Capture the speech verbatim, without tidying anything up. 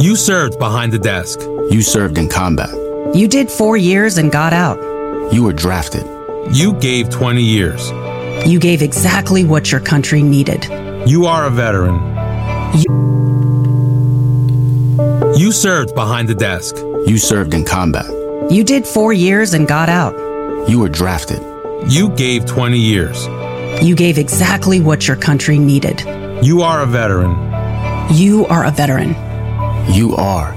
You served behind the desk. You served in combat. You did four years and got out. You were drafted. You gave twenty years. You gave exactly what your country needed. You are a veteran. You, you served behind the desk. You served in combat. You did four years and got out. You were drafted. You gave twenty years. You gave exactly what your country needed. You are a veteran. You are a veteran. You are